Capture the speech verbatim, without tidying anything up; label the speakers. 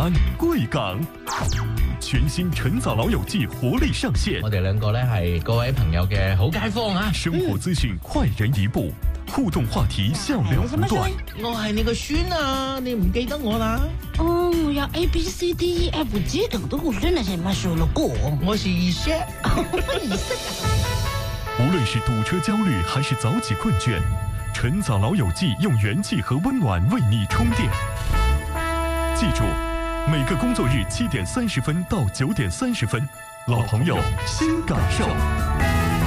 Speaker 1: 湾贵港。全新晨早老友記活力上線，
Speaker 2: 我哋兩個咧係各位朋友嘅好街坊啊！
Speaker 1: 生活資訊快人一步，互動話題笑料不斷。
Speaker 2: 我係你個孫啊，你唔記得我啦？
Speaker 3: 哦，我要 A B C D E F G 等的我真的是乜說了過。
Speaker 2: 我是二叔。
Speaker 3: 二叔。
Speaker 1: 無論是堵車焦慮還是早起困倦，晨早老友記用元氣和溫暖為你充電。記住，每個工作日七點三十分到九點三十分，老朋友新感受。